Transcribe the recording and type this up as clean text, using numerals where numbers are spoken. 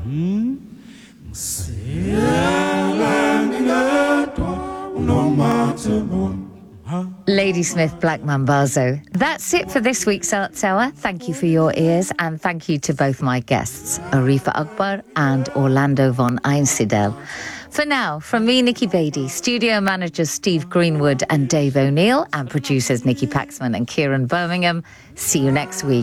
Ladysmith Black Mambazo. That's it for this week's Arts Hour. Thank you for your ears, and thank you to both my guests, Arifa Akbar and Orlando von Einsiedel. For now, from me, Nikki Beattie, studio managers Steve Greenwood and Dave O'Neill, and producers Nikki Paxman and Kieran Birmingham, see you next week.